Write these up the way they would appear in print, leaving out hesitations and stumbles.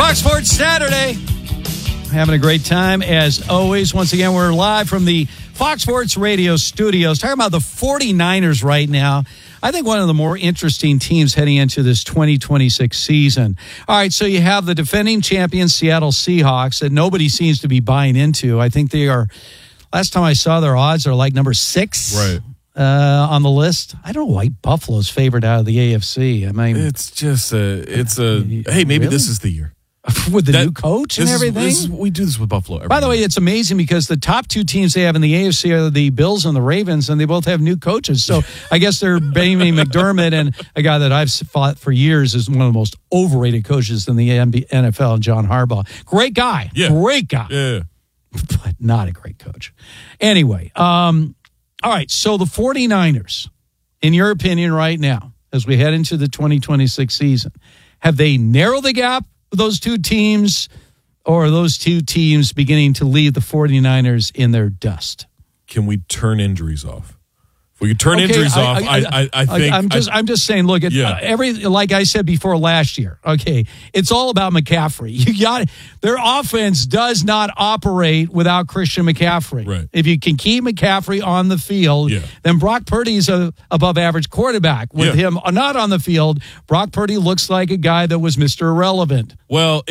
Fox Sports Saturday. Having a great time as always. Once again, we're live from the Fox Sports Radio studios talking about the 49ers right now. I think one of the more interesting teams heading into this 2026 season. All right, so you have the defending champion Seattle Seahawks that nobody seems to be buying into. I think they are, last time I saw their odds are like number 6 right. On the list. I don't know why Buffalo's favored out of the AFC. I mean, it's just hey, maybe this is the year. With the new coach and everything? We do this with Buffalo. By the way, it's amazing because the top two teams they have in the AFC are the Bills and the Ravens, and they both have new coaches. So I guess they're Bailey McDermott and a guy that I've fought for years is one of the most overrated coaches in the NFL, John Harbaugh. Great guy. Yeah. Great guy. Yeah. But not a great coach. Anyway, all right, so the 49ers, in your opinion right now, as we head into the 2026 season, have they narrowed the gap with those two teams, or are those two teams beginning to leave the 49ers in their dust? Can we turn injuries off? If we could turn injuries off, I think I'm just saying. Look at like I said before last year. Okay, it's all about McCaffrey. You got their offense does not operate without Christian McCaffrey. Right. If you can keep McCaffrey on the field, then Brock Purdy's a above average quarterback. With him not on the field, Brock Purdy looks like a guy that was Mr. Irrelevant. Well,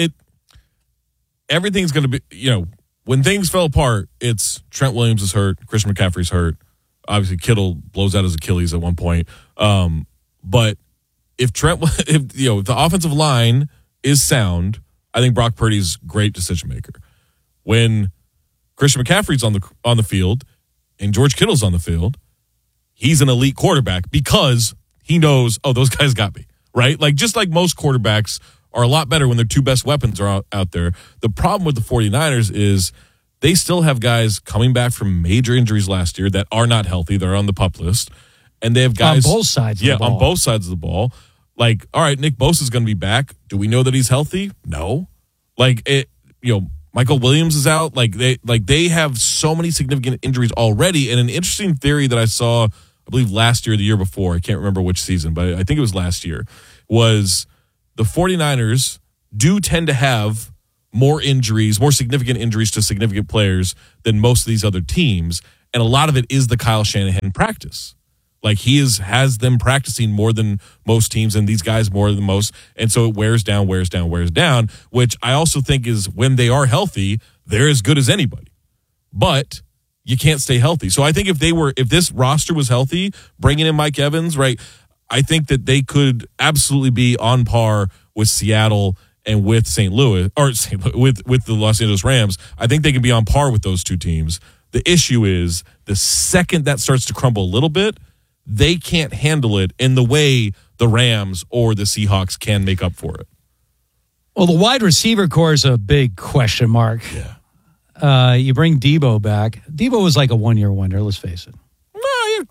everything's going to be when things fell apart. It's Trent Williams is hurt, Christian McCaffrey's hurt. Obviously, Kittle blows out his Achilles at one point. But if the offensive line is sound, I think Brock Purdy's a great decision maker. When Christian McCaffrey's on the field and George Kittle's on the field, he's an elite quarterback because he knows, those guys got me, right? Like just like most quarterbacks are a lot better when their two best weapons are out there. The problem with the 49ers is they still have guys coming back from major injuries last year that are not healthy. They're on the PUP list. And they have guys on both sides of the ball. on both sides of the ball. Like, all right, Nick Bosa's going to be back. Do we know that he's healthy? No. Michael Williams is out. They have so many significant injuries already. And an interesting theory that I saw, I believe last year or the year before, I can't remember which season, but I think it was last year, was the 49ers do tend to have more significant injuries to significant players than most of these other teams. And a lot of it is the Kyle Shanahan practice. Like he has them practicing more than most teams and these guys more than most. And so it wears down, which I also think is when they are healthy, they're as good as anybody. But you can't stay healthy. So I think if this roster was healthy, bringing in Mike Evans, right, I think that they could absolutely be on par with Seattle and with St. Louis, or with the Los Angeles Rams. I think they can be on par with those two teams. The issue is the second that starts to crumble a little bit, they can't handle it in the way the Rams or the Seahawks can make up for it. Well, the wide receiver core is a big question mark. Yeah. You bring Debo back. Debo was like a one-year wonder, let's face it. No,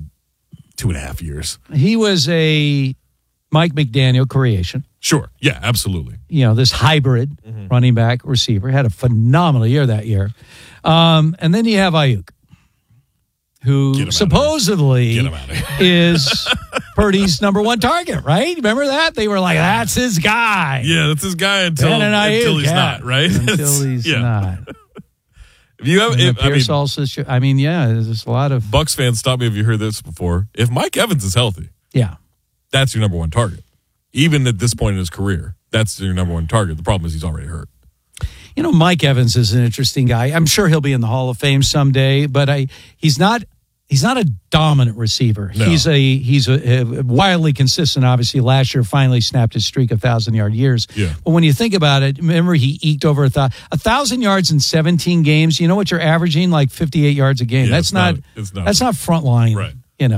2.5 years. He was a Mike McDaniel creation. Sure. Yeah, absolutely. This hybrid running back receiver had a phenomenal year that year. And then you have Ayuk, who supposedly is Purdy's number one target, right? Remember that? They were like, that's his guy. Yeah, that's his guy until he's not, right? Until he's not. If you have, there's a lot of Bucks fans. Stop me if you heard this before. If Mike Evans is healthy, that's your number one target. Even at this point in his career, that's your number one target. The problem is he's already hurt. Mike Evans is an interesting guy. I'm sure he'll be in the Hall of Fame someday, but he's not a dominant receiver. No. He's a wildly consistent. Obviously, last year finally snapped his streak of 1,000-yard years. Yeah. But when you think about it, remember he eked over 1,000 yards in 17 games. You know what you're averaging? Like 58 yards a game. Yeah, that's not front line. Right.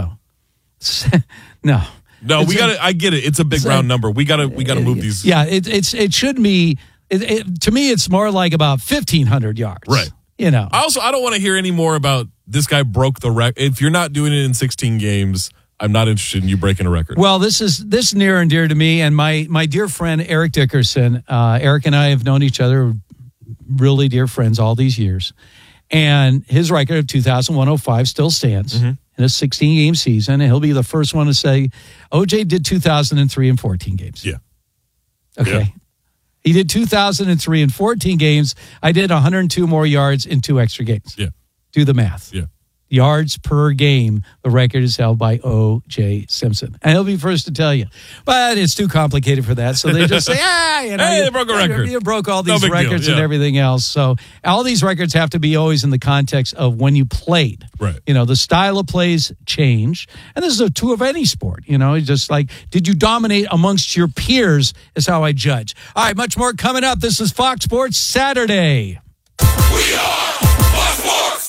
No. No, I get it. It's a big round number. We gotta move these. Yeah, it should be. To me, it's more like about 1,500 yards. Right. I don't want to hear any more about this guy broke the record. If you're not doing it in 16 games, I'm not interested in you breaking a record. Well, this near and dear to me, and my dear friend Eric Dickerson. Eric and I have known each other, really dear friends, all these years. And his record of 2,105 still stands in a 16-game season, and he'll be the first one to say, OJ did 2,003 in 14 games. Yeah. Okay. Yeah. He did 2,003 in 14 games. I did 102 more yards in 2 extra games. Yeah. Do the math. Yeah. Yards per game, the record is held by O.J. Simpson. And he'll be first to tell you. But it's too complicated for that. So they just say, hey, they broke a record. You broke all these No big records deal. and everything else. So all these records have to be always in the context of when you played. Right. You know, the style of plays change. And this is a two of any sport. You know, it's just like, did you dominate amongst your peers is how I judge. All right, much more coming up. This is Fox Sports Saturday. We are Fox Sports.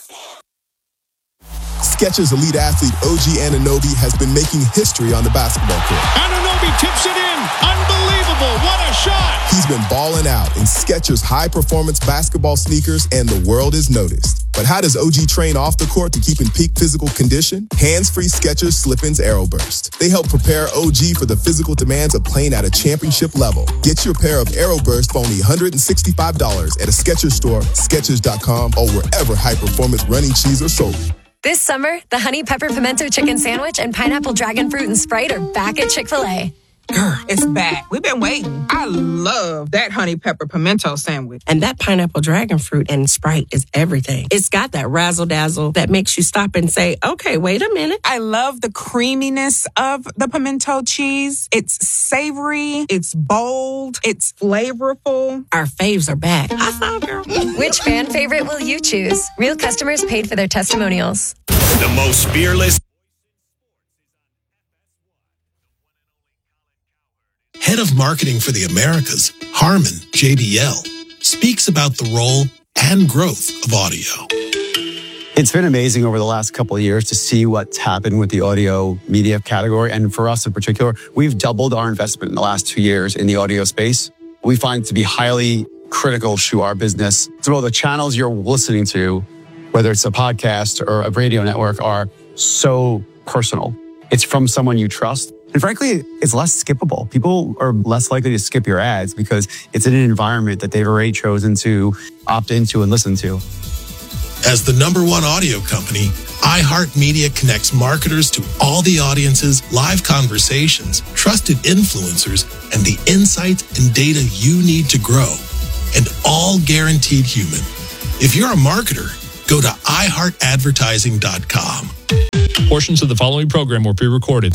Skechers elite athlete OG Anunoby has been making history on the basketball court. Anunoby tips it in. Unbelievable. What a shot. He's been balling out in Skechers high-performance basketball sneakers, and the world has noticed. But how does OG train off the court to keep in peak physical condition? Hands-free Skechers Slip-ins Aeroburst. They help prepare OG for the physical demands of playing at a championship level. Get your pair of Aeroburst for only $165 at a Skechers store, Skechers.com, or wherever high-performance running shoes are sold. This summer, the Honey Pepper Pimento Chicken Sandwich and Pineapple Dragon Fruit and Sprite are back at Chick-fil-A. Girl, it's back. We've been waiting. I love that Honey Pepper Pimento Sandwich. And that Pineapple Dragon Fruit and Sprite is everything. It's got that razzle-dazzle that makes you stop and say, okay, wait a minute. I love the creaminess of the pimento cheese. It's savory. It's bold. It's flavorful. Our faves are back. I saw, girl. Which fan favorite will you choose? Real customers paid for their testimonials. The most fearless. Head of Marketing for the Americas, Harmon JBL, speaks about the role and growth of audio. It's been amazing over the last couple of years to see what's happened with the audio media category. And for us in particular, we've doubled our investment in the last 2 years in the audio space. We find it to be highly critical to our business. So the channels you're listening to, whether it's a podcast or a radio network, are so personal. It's from someone you trust. And frankly, it's less skippable. People are less likely to skip your ads because it's in an environment that they've already chosen to opt into and listen to. As the #1 audio company, iHeartMedia connects marketers to all the audiences, live conversations, trusted influencers, and the insights and data you need to grow. And all guaranteed human. If you're a marketer, go to iHeartAdvertising.com. Portions of the following program were pre-recorded.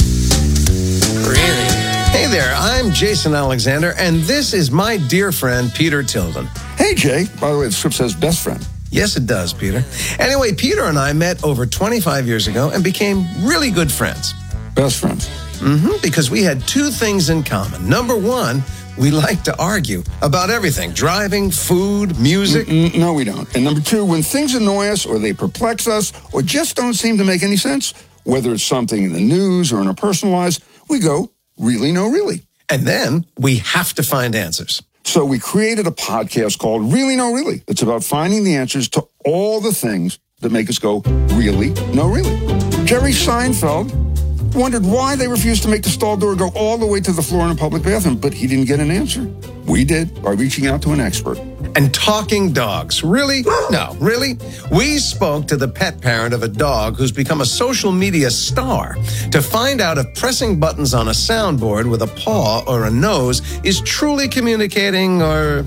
Hey there, I'm Jason Alexander, and this is my dear friend, Peter Tilden. Hey, Jay. By the way, the script says best friend. Yes, it does, Peter. Anyway, Peter and I met over 25 years ago and became really good friends. Best friends. Because we had 2 things in common. Number 1, we like to argue about everything. Driving, food, music. No, we don't. And number 2, when things annoy us or they perplex us or just don't seem to make any sense, whether it's something in the news or in our personal lives, we go, really, no, really. And then we have to find answers. So we created a podcast called Really, No, Really. It's about finding the answers to all the things that make us go, really, no, really. Jerry Seinfeld wondered why they refused to make the stall door go all the way to the floor in a public bathroom, but he didn't get an answer. We did by reaching out to an expert. And talking dogs. Really? No, really? We spoke to the pet parent of a dog who's become a social media star to find out if pressing buttons on a soundboard with a paw or a nose is truly communicating or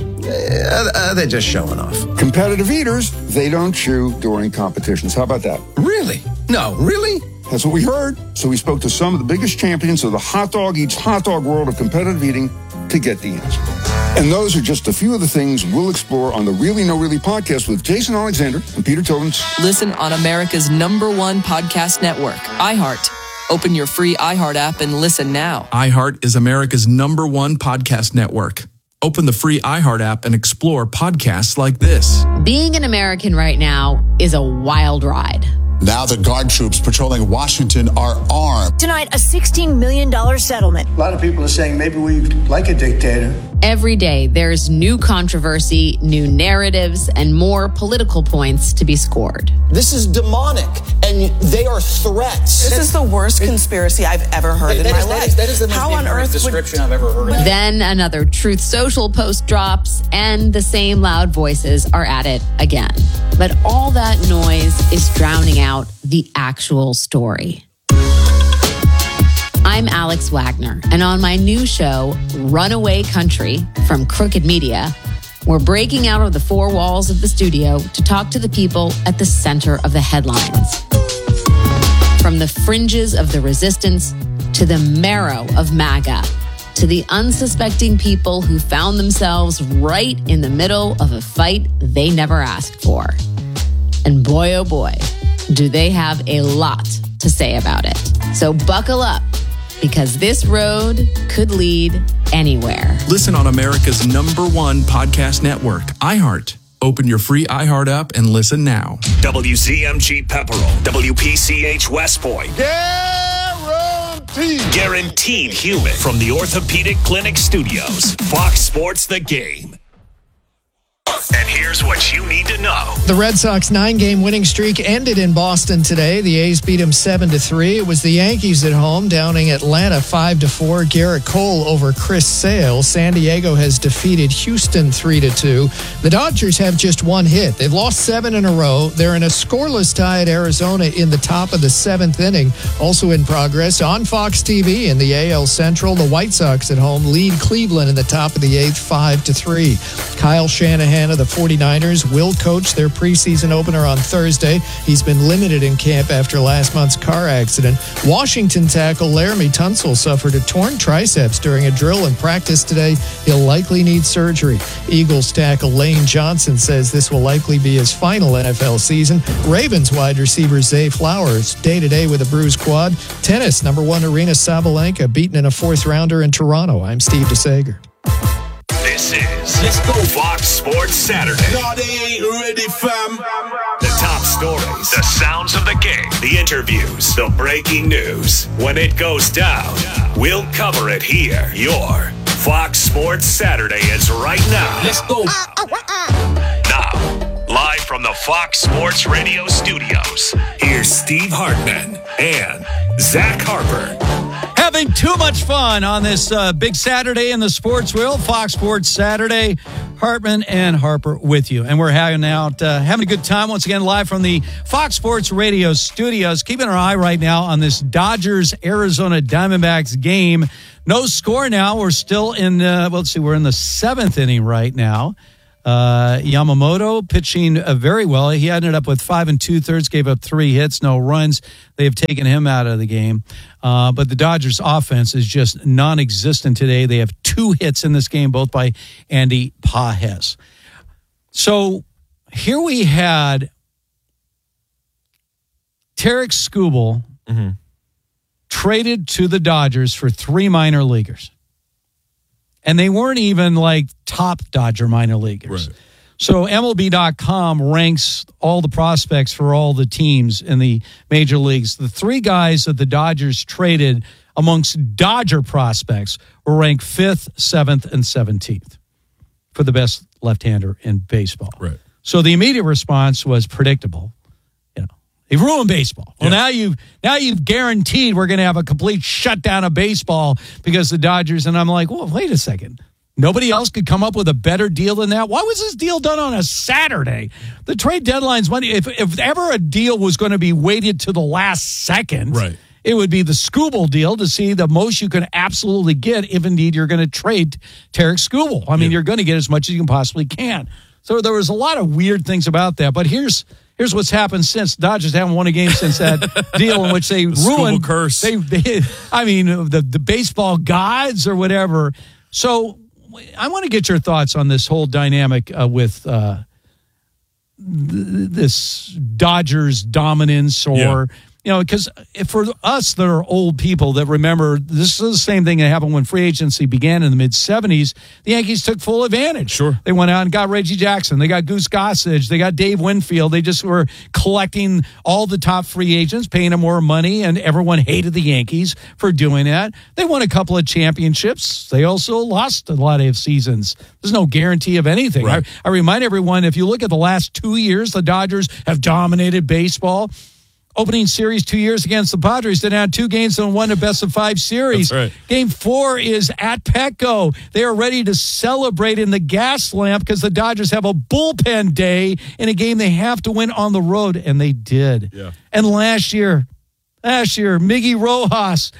are they just showing off? Competitive eaters, they don't chew during competitions. How about that? Really? No, really? That's what we heard. So we spoke to some of the biggest champions of the hot dog eats hot dog world of competitive eating to get the answer. And those are just a few of the things we'll explore on the Really No Really podcast with Jason Alexander and Peter Tilden. Listen on America's #1 podcast network, iHeart. Open your free iHeart app and listen now. iHeart is America's #1 podcast network. Open the free iHeart app and explore podcasts like this. Being an American right now is a wild ride. Now the guard troops patrolling Washington are armed. Tonight, a $16 million settlement. A lot of people are saying maybe we like a dictator. Every day, there's new controversy, new narratives, and more political points to be scored. This is demonic, and they are threats. This is the worst conspiracy I've ever heard in my life. That is the most ignorant description I've ever heard. Then another Truth Social post drops, and the same loud voices are at it again. But all that noise is drowning out the actual story. I'm Alex Wagner, and on my new show, Runaway Country from Crooked Media, we're breaking out of the four walls of the studio to talk to the people at the center of the headlines. From the fringes of the resistance to the marrow of MAGA, to the unsuspecting people who found themselves right in the middle of a fight they never asked for. And boy, oh boy, do they have a lot to say about it. So buckle up, because this road could lead anywhere. Listen on America's #1 podcast network, iHeart. Open your free iHeart app and listen now. WCMG Pepperell, WPCH West Point. Guaranteed human from the Orthopedic Clinic Studios. Fox Sports The Game. And here's what you need to know. The Red Sox 9-game winning streak ended in Boston today. The A's beat them 7-3. It was the Yankees at home, downing Atlanta 5-4. Garrett Cole over Chris Sale. San Diego has defeated Houston 3-2. The Dodgers have just one hit. They've lost 7 in a row. They're in a scoreless tie at Arizona in the top of the 7th inning. Also in progress on Fox TV in the AL Central, the White Sox at home lead Cleveland in the top of the 8th 5-3. Kyle Shanahan of the 49ers will coach their preseason opener on Thursday. He's been limited in camp after last month's car accident. Washington tackle Laramie Tunsil suffered a torn triceps during a drill in practice today. He'll likely need surgery. Eagles tackle Lane Johnson says this will likely be his final NFL season. Ravens wide receiver Zay Flowers day-to-day with a bruised quad. Tennis, #1 Arena Sabalenka beaten in a 4th-rounder in Toronto. I'm Steve DeSager. This is Let's Go Fox Sports Saturday. No, they ain't ready, fam. The top stories, the sounds of the game, the interviews, the breaking news. When it goes down, we'll cover it here. Your Fox Sports Saturday is right now. Let's go. Now, live from the Fox Sports Radio studios, here's Steve Hartman and Zach Harper. Having too much fun on this big Saturday in the sports world. Fox Sports Saturday. Hartman and Harper with you. And we're having a good time once again live from the Fox Sports Radio studios. Keeping our eye right now on this Dodgers-Arizona Diamondbacks game. No score now. We're still in, we're in the 7th inning right now. Yamamoto pitching very well. He ended up with 5 2/3, gave up 3 hits, no runs. They have taken him out of the game. But the Dodgers offense is just non-existent today. They have 2 hits in this game, both by Andy Pages. So here we had Tarek Skubal traded to the Dodgers for 3 minor leaguers. And they weren't even like top Dodger minor leaguers. Right. So MLB.com ranks all the prospects for all the teams in the major leagues. The 3 guys that the Dodgers traded amongst Dodger prospects were ranked 5th, 7th, and 17th for the best left-hander in baseball. Right. So the immediate response was predictable. They've ruined baseball. Well, now you've guaranteed we're going to have a complete shutdown of baseball because the Dodgers. And I'm like, well, wait a second. Nobody else could come up with a better deal than that. Why was this deal done on a Saturday? The trade deadline's Monday. If ever a deal was going to be weighted to the last second, right, it would be the Skubal deal to see the most you can absolutely get if indeed you're going to trade Tarek Skubal. I mean, you're going to get as much as you can possibly can. So there was a lot of weird things about that. But here's what's happened since. Dodgers haven't won a game since that deal in which they ruined. Curse. The baseball gods or whatever. So I want to get your thoughts on this whole dynamic with this Dodgers dominance or. Because for us that are old people that remember, this is the same thing that happened when free agency began in the mid-'70s. The Yankees took full advantage. Sure. They went out and got Reggie Jackson. They got Goose Gossage. They got Dave Winfield. They just were collecting all the top free agents, paying them more money, and everyone hated the Yankees for doing that. They won a couple of championships. They also lost a lot of seasons. There's no guarantee of anything. Right. I remind everyone, if you look at the last 2 years, the Dodgers have dominated baseball. Opening series 2 years against the Padres. They had 2 games and won a best-of-5 series. That's right. Game 4 is at Petco. They are ready to celebrate in the gas lamp because the Dodgers have a bullpen day in a game they have to win on the road, and they did. Yeah. And last year, Miggy Rojas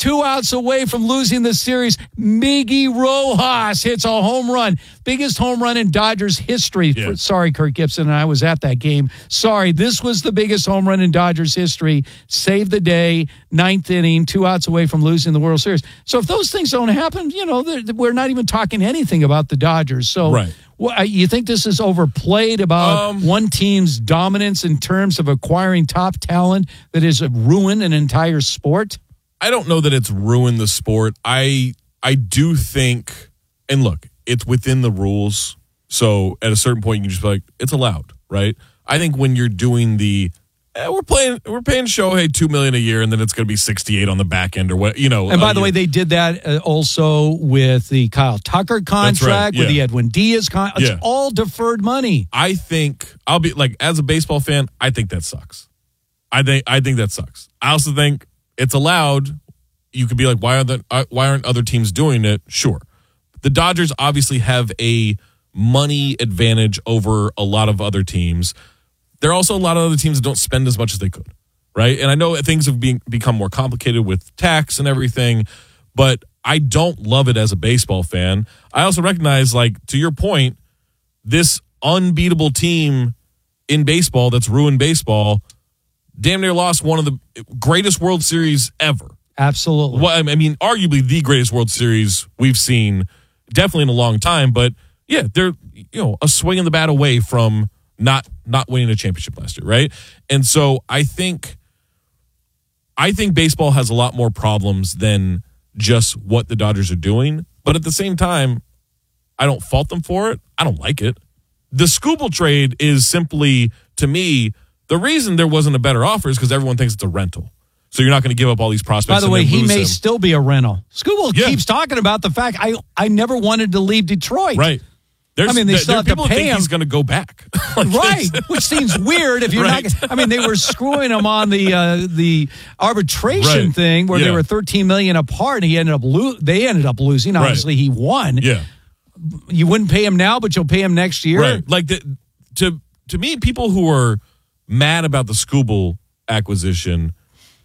2 outs away from losing the series. Miggy Rojas hits a home run. Biggest home run in Dodgers history. Yeah. Sorry, Kirk Gibson, I was at that game. Sorry, this was the biggest home run in Dodgers history. Saved the day, 9th inning, 2 outs away from losing the World Series. So if those things don't happen, we're not even talking anything about the Dodgers. So right. You think this is overplayed about one team's dominance in terms of acquiring top talent that has ruined an entire sport? I don't know that it's ruined the sport. I do think, and look, it's within the rules. So at a certain point, you can just be like, it's allowed, right? I think when you're doing we're paying Shohei $2 million a year, and then it's going to be 68 on the back end, or what, And by the way, they did that also with the Kyle Tucker contract, with the Edwin Diaz contract. It's all deferred money. I think I'll be like, as a baseball fan, I think that sucks. I think that sucks. I also think it's allowed. You could be like, why aren't other teams doing it? Sure. The Dodgers obviously have a money advantage over a lot of other teams. There are also a lot of other teams that don't spend as much as they could, right? And I know things have become more complicated with tax and everything, but I don't love it as a baseball fan. I also recognize, like, to your point, this unbeatable team in baseball that's ruined baseball damn near lost one of the greatest World Series ever. Absolutely. Well, I mean, arguably the greatest World Series we've seen, definitely in a long time. But yeah, they're a swing of the bat away from not winning a championship last year, right? And so I think baseball has a lot more problems than just what the Dodgers are doing. But at the same time, I don't fault them for it. I don't like it. The Skubal trade is simply, to me, the reason there wasn't a better offer is because everyone thinks it's a rental. So you're not going to give up all these prospects. By the way, he may him. still be a rental. Skubal keeps talking about the fact I never wanted to leave Detroit. Right. They still have to pay him. He's going to go back. Right, which seems weird if you're not. I mean, they were screwing him on the arbitration thing where they were $13 million apart, and he ended up they ended up losing. Obviously, he won. Yeah, you wouldn't pay him now, but you'll pay him next year. Right, like to me, people who are mad about the Skubal acquisition.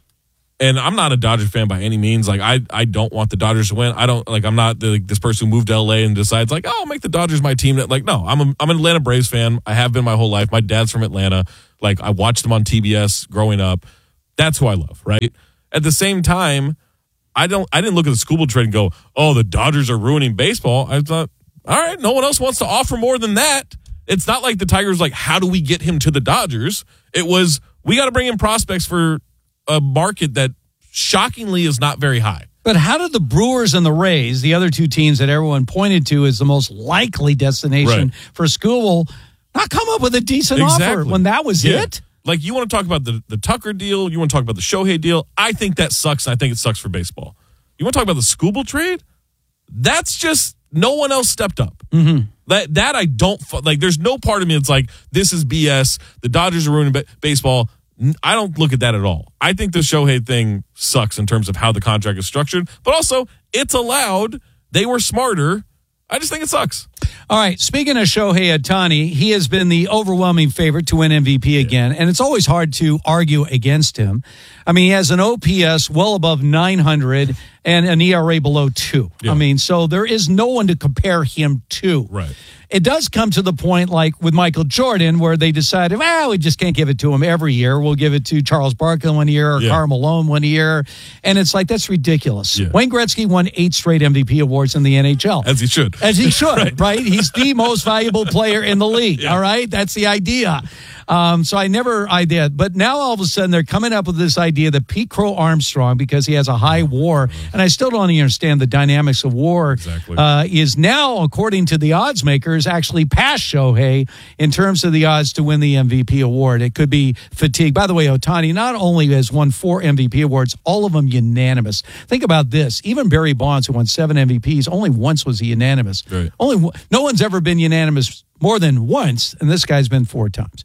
And I'm not a Dodger fan by any means. Like, I don't want the Dodgers to win. I'm not this person who moved to LA and decides, like, I'll make the Dodgers my team. Like, no, I'm an Atlanta Braves fan. I have been my whole life. My dad's from Atlanta. Like, I watched them on TBS growing up. That's who I love, right? At the same time, I didn't look at the Skubal trade and go, oh, the Dodgers are ruining baseball. I thought, all right, no one else wants to offer more than that. It's not like the Tigers, like, how do we get him to the Dodgers? It was, we got to bring in prospects for a market that shockingly is not very high. But how did the Brewers and the Rays, the other two teams that everyone pointed to as the most likely destination for Skubal, not come up with a decent offer when that was it? Like, you want to talk about the Tucker deal, you want to talk about the Shohei deal, I think that sucks, and I think it sucks for baseball. You want to talk about the Skubal trade? That's just, no one else stepped up. Mm-hmm. That I don't, like, there's no part of me that's like, this is BS, the Dodgers are ruining baseball. I don't look at that at all. I think the Shohei thing sucks in terms of how the contract is structured, but also it's allowed. They were smarter. I just think it sucks. All right. Speaking of Shohei Ohtani, he has been the overwhelming favorite to win MVP again, and it's always hard to argue against him. I mean, he has an OPS well above 900 and an ERA below 2. Yeah. I mean, so there is no one to compare him to. Right. It does come to the point, like with Michael Jordan, where they decided, well, we just can't give it to him every year. We'll give it to Charles Barkley one year or Karl Malone one year. And it's like, that's ridiculous. Yeah. Wayne Gretzky won 8 straight MVP awards in the NHL. As he should. As he should, right? He's the most valuable player in the league, all right? That's the idea. So I did. But now all of a sudden they're coming up with this idea that Pete Crow Armstrong, because he has a high WAR, and I still don't understand the dynamics of WAR, is now, according to the odds makers, actually past Shohei in terms of the odds to win the MVP award. It could be fatigue. By the way, Ohtani not only has won 4 MVP awards, all of them unanimous. Think about this. Even Barry Bonds, who won 7 MVPs, only once was he unanimous. Right. No one's ever been unanimous more than once, and this guy's been 4 times.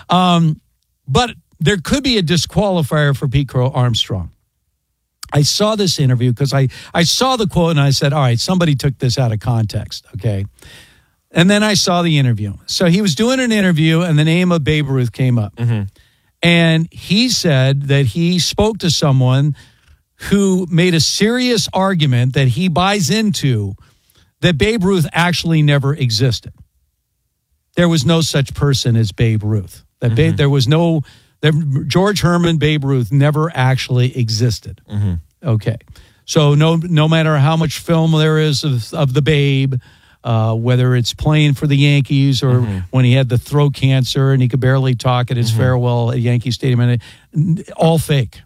But there could be a disqualifier for Pete Crow Armstrong. I saw this interview because I saw the quote and I said, all right, somebody took this out of context, okay? And then I saw the interview. So he was doing an interview and the name of Babe Ruth came up. Mm-hmm. And he said that he spoke to someone who made a serious argument that he buys into that Babe Ruth actually never existed. There was no such person as Babe Ruth. George Herman, Babe Ruth never actually existed. Mm-hmm. Okay. So no matter how much film there is of the Babe, whether it's playing for the Yankees or when he had the throat cancer and he could barely talk at his farewell at Yankee Stadium, all fake.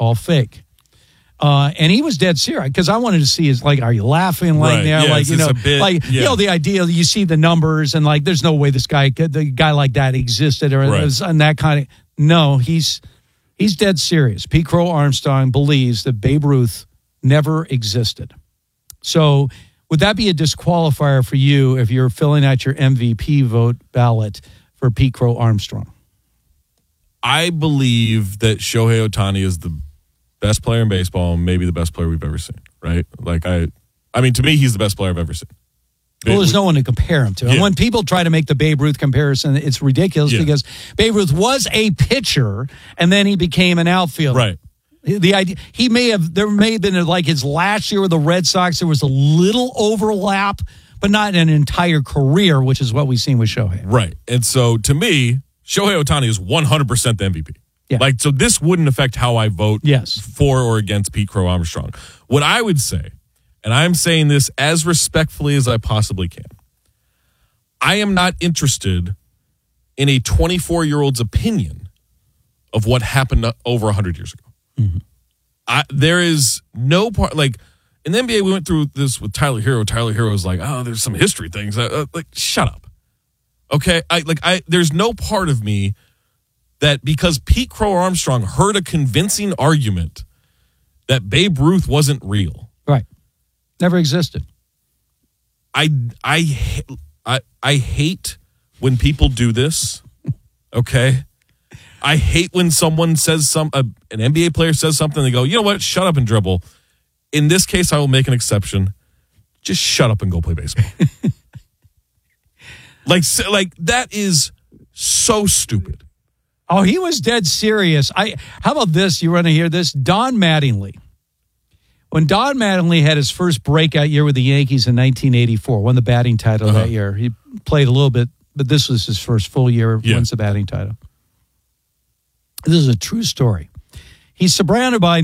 And he was dead serious because I wanted to see his, like, are you laughing like Right. now? Yeah, like, it's a bit, the idea, you see the numbers and like, there's no way the guy like that existed and that kind of, no, he's dead serious. Pete Crow Armstrong believes that Babe Ruth never existed. So would that be a disqualifier for you if you're filling out your MVP vote ballot for Pete Crow Armstrong? I believe that Shohei Ohtani is the best player in baseball, maybe the best player we've ever seen, right? Like, I mean, to me, he's the best player I've ever seen. Well, there's no one to compare him to. And when people try to make the Babe Ruth comparison, it's ridiculous because Babe Ruth was a pitcher and then he became an outfielder. Right. The idea there may have been like his last year with the Red Sox, there was a little overlap, but not an entire career, which is what we've seen with Shohei. Right. And so to me, Shohei Ohtani is 100% the MVP. Yeah. Like, so this wouldn't affect how I vote Yes. for or against Pete Crow Armstrong. What I would say, and I'm saying this as respectfully as I possibly can, I am not interested in a 24-year-old's opinion of what happened over 100 years ago. There is no part, like, in the NBA, we went through this with Tyler Hero. Tyler Hero was like, oh, there's some history things. Like, shut up. Okay? There's no part of me that because Pete Crow Armstrong heard a convincing argument that Babe Ruth wasn't real. Right. Never existed. I hate when people do this. Okay? I hate when someone says an NBA player says something, they go, you know what? Shut up and dribble. In this case, I will make an exception. Just shut up and go play baseball. like that is so stupid. Oh, he was dead serious. How about this? You want to hear this? Don Mattingly. When Don Mattingly had his first breakout year with the Yankees in 1984, won the batting title that year. He played a little bit, but this was his first full year, wins the batting title. This is a true story. He's surrounded by